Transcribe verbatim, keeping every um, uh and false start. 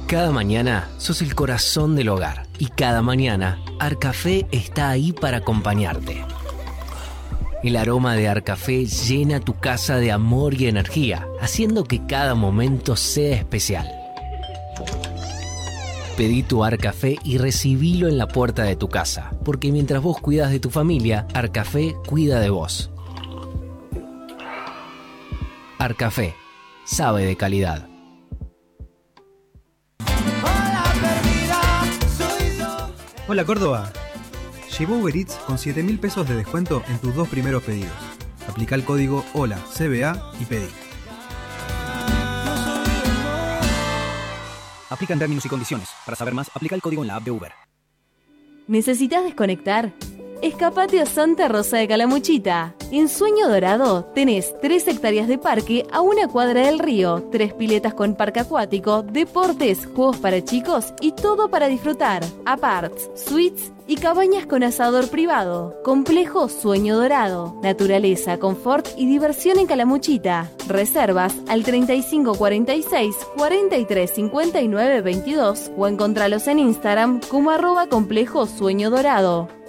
Cada mañana sos el corazón del hogar y cada mañana Arcafé está ahí para acompañarte. El aroma de Arcafé llena tu casa de amor y energía, haciendo que cada momento sea especial. Pedí tu Arcafé y recibilo en la puerta de tu casa, porque mientras vos cuidas de tu familia, Arcafé cuida de vos. Arcafé, sabe de calidad. Hola Córdoba, llegó Uber Eats con siete mil pesos de descuento en tus dos primeros pedidos. Aplica el código HOLA C B A y pedí. Aplican términos y condiciones. Para saber más, aplica el código en la app de Uber. ¿Necesitas desconectar? Escapate a Santa Rosa de Calamuchita. En Sueño Dorado tenés tres hectáreas de parque a una cuadra del río, tres piletas con parque acuático, deportes, juegos para chicos y todo para disfrutar. Aparts, suites y cabañas con asador privado. Complejo Sueño Dorado. Naturaleza, confort y diversión en Calamuchita. Reservas al treinta y cinco cuarenta y seis, cuarenta y tres cincuenta y nueve veintidós o encontralos en Instagram como arroba complejo Sueño Dorado.